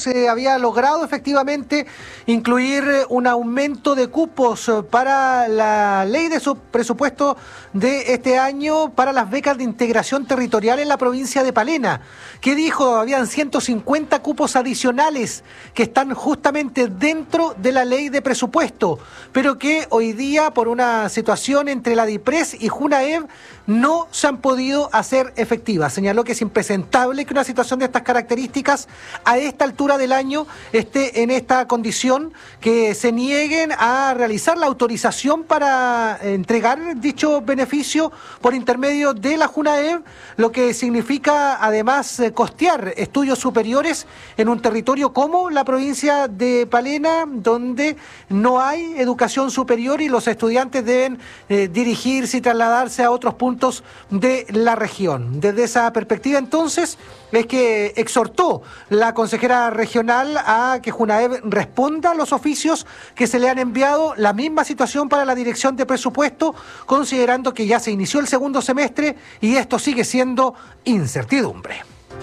se había logrado efectivamente incluir un aumento de cupos para la ley de presupuesto de este año para las becas de integración territorial en la provincia de Palena. ¿Qué dijo? Habían 150 cupos adicionales que están justamente dentro de la ley de presupuesto, pero que hoy día, por una situación entre la DIPRES y Junaev, no se han podido hacer efectivas. Señaló que es impresentable que una situación de estas características a esta altura del año esté en esta condición, que se nieguen a realizar la autorización para entregar dicho beneficio por intermedio de la Junaev, lo que significa además costear estudios superiores en un territorio como la provincia de Palena, donde no hay educación superior y los estudiantes deben dirigirse y trasladarse a otros puntos de la región. Desde esa perspectiva, entonces, es que exhortó la consejera regional a que Junaev responda a los oficios que se le han enviado. La misma situación para la dirección de presupuesto, considerando que ya se inició el segundo semestre y esto sigue siendo incertidumbre.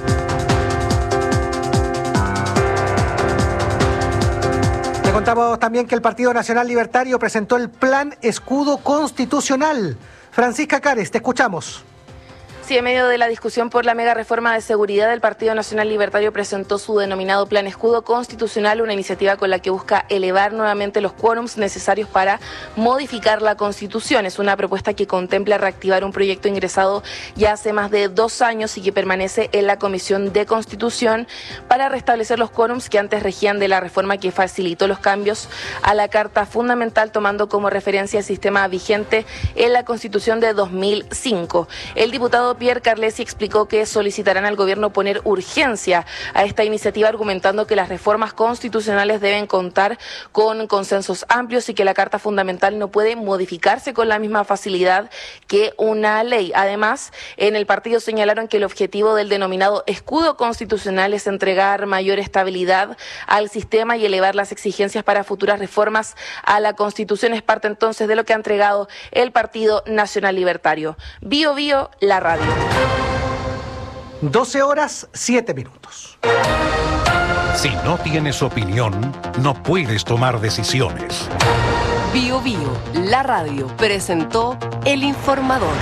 Le contamos también que el Partido Nacional Libertario presentó el Plan Escudo Constitucional. Francisca Cares, te escuchamos. Sí, en medio de la discusión por la mega reforma de seguridad, el Partido Nacional Libertario presentó su denominado Plan Escudo Constitucional, una iniciativa con la que busca elevar nuevamente los quórums necesarios para modificar la Constitución. Es una propuesta que contempla reactivar un proyecto ingresado ya hace más de 2 años y que permanece en la Comisión de Constitución para restablecer los quórums que antes regían de la reforma que facilitó los cambios a la Carta Fundamental, tomando como referencia el sistema vigente en la Constitución de 2005. El diputado Pierre Carlesi explicó que solicitarán al gobierno poner urgencia a esta iniciativa, argumentando que las reformas constitucionales deben contar con consensos amplios y que la Carta Fundamental no puede modificarse con la misma facilidad que una ley. Además, en el partido señalaron que el objetivo del denominado escudo constitucional es entregar mayor estabilidad al sistema y elevar las exigencias para futuras reformas a la Constitución. Es parte entonces de lo que ha entregado el Partido Nacional Libertario. Bio Bio, la radio. 12:07. Si no tienes opinión, no puedes tomar decisiones. Bio Bio, la radio, presentó El Informador.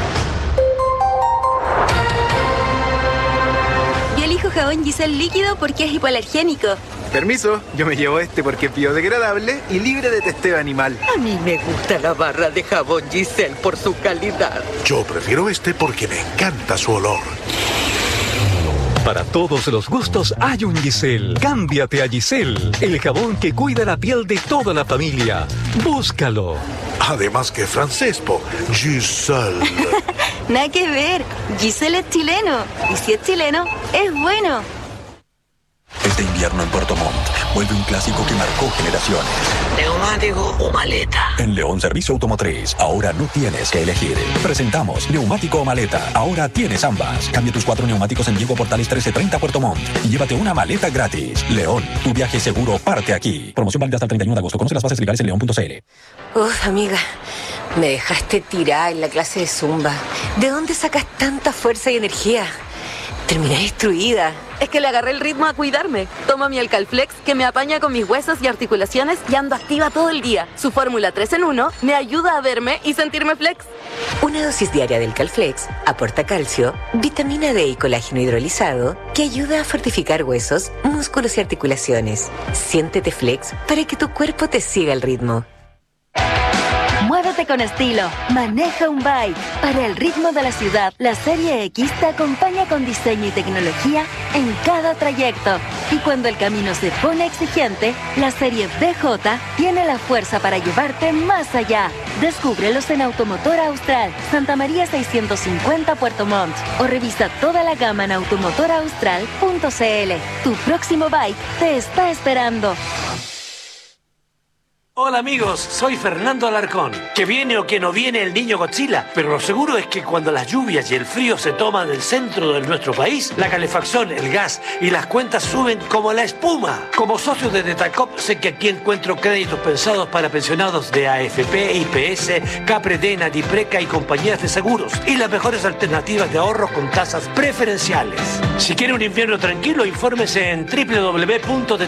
Yo elijo jabón Giselle líquido porque es hipoalergénico. Permiso, yo me llevo este porque es biodegradable y libre de testeo animal. A mí me gusta la barra de jabón Giselle por su calidad. Yo prefiero este porque me encanta su olor. Para todos los gustos hay un Giselle. Cámbiate a Giselle, el jabón que cuida la piel de toda la familia. Búscalo. Además que francés, Giselle. Nada que ver, Giselle es chileno. Y si es chileno, es bueno. Este invierno en Puerto Montt vuelve un clásico que marcó generaciones. ¿Neumático o maleta? En León Servicio Automotriz, ahora no tienes que elegir. Presentamos neumático o maleta. Ahora tienes ambas. Cambia tus 4 neumáticos en Diego Portales 1330 Puerto Montt y llévate una maleta gratis. León, tu viaje seguro parte aquí. Promoción válida hasta el 31 de agosto. Conoce las bases legales en león.cl. Uf, amiga, me dejaste tirada en la clase de Zumba. ¿De dónde sacas tanta fuerza y energía? Terminé destruida. Es que le agarré el ritmo a cuidarme. Tomo mi Alcalflex, que me apaña con mis huesos y articulaciones y ando activa todo el día. Su fórmula 3 en 1 me ayuda a verme y sentirme flex. Una dosis diaria del Calflex aporta calcio, vitamina D y colágeno hidrolizado que ayuda a fortificar huesos, músculos y articulaciones. Siéntete flex para que tu cuerpo te siga el ritmo. Muévete con estilo, maneja un bike. Para el ritmo de la ciudad, la Serie X te acompaña con diseño y tecnología en cada trayecto. Y cuando el camino se pone exigente, la Serie BJ tiene la fuerza para llevarte más allá. Descúbrelos en Automotor Austral, Santa María 650 Puerto Montt. O revisa toda la gama en automotoraustral.cl. Tu próximo bike te está esperando. Hola amigos, soy Fernando Alarcón. Que viene o que no viene el niño Godzilla, pero lo seguro es que cuando las lluvias y el frío se toman el centro de nuestro país, la calefacción, el gas y las cuentas suben como la espuma. Como socio de Detacop sé que aquí encuentro créditos pensados para pensionados de AFP, IPS, Capredena, Dipreca y compañías de seguros y las mejores alternativas de ahorro con tasas preferenciales. Si quiere un invierno tranquilo, infórmese en www.detacop.cl.